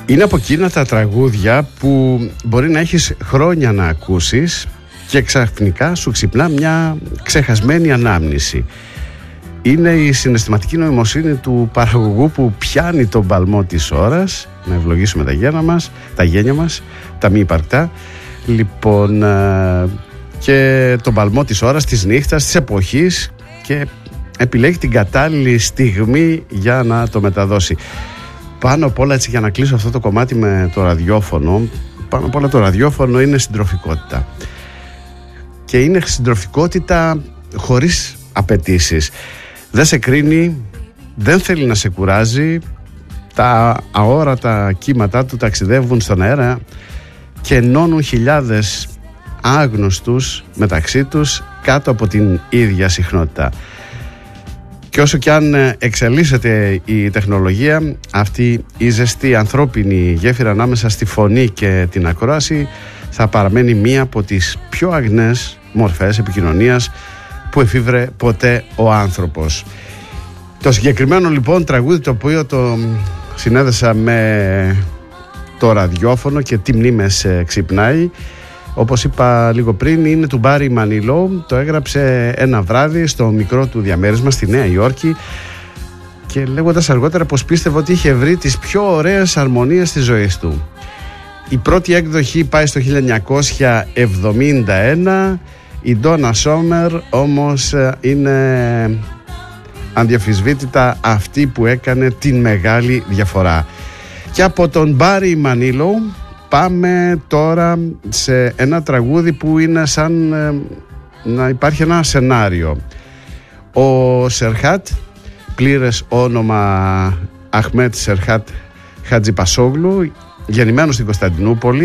Είναι από εκείνα τα τραγούδια που μπορεί να έχεις χρόνια να ακούσεις και ξαφνικά σου ξυπνά μια ξεχασμένη ανάμνηση. Είναι η συναισθηματική νοημοσύνη του παραγωγού που πιάνει τον παλμό της ώρας, να ευλογήσουμε τα γένια μας, τα μη υπαρκτά, λοιπόν, και τον παλμό της ώρας, της νύχτας, της εποχής, και επιλέγει την κατάλληλη στιγμή για να το μεταδώσει. Πάνω απ' όλα, έτσι, για να κλείσω αυτό το κομμάτι με το ραδιόφωνο, πάνω απ' όλα το ραδιόφωνο είναι συντροφικότητα. Και είναι συντροφικότητα χωρίς απαιτήσεις. Δεν σε κρίνει, δεν θέλει να σε κουράζει, τα αόρατα κύματά του ταξιδεύουν στον αέρα και ενώνουν χιλιάδες άγνωστους μεταξύ τους κάτω από την ίδια συχνότητα. Και όσο κι αν εξελίσσεται η τεχνολογία, αυτή η ζεστή ανθρώπινη γέφυρα ανάμεσα στη φωνή και την ακρόαση θα παραμένει μία από τις πιο αγνές μορφές επικοινωνίας που εφήβρε ποτέ ο άνθρωπος. Το συγκεκριμένο λοιπόν τραγούδι, το οποίο το συνέδεσα με το ραδιόφωνο και τι μνήμες ξυπνάει, όπως είπα λίγο πριν, είναι του Μπάρι Μανίλο. Το έγραψε ένα βράδυ στο μικρό του διαμέρισμα στη Νέα Υόρκη και λέγοντας αργότερα πως πίστευε ότι είχε βρει τις πιο ωραίες αρμονίες της ζωής του. Η πρώτη έκδοχη πάει στο 1971. Η Ντόνα Σόμερ όμως είναι ανδιαφυσβήτητα αυτή που έκανε την μεγάλη διαφορά. Και από τον Μπάρι Μανίλο πάμε τώρα σε ένα τραγούδι που είναι σαν να υπάρχει ένα σενάριο. Ο Σερχάτ, πλήρες όνομα Αχμέτ Σερχάτ Χατζιπασόγλου, γεννημένος στην Κωνσταντινούπολη,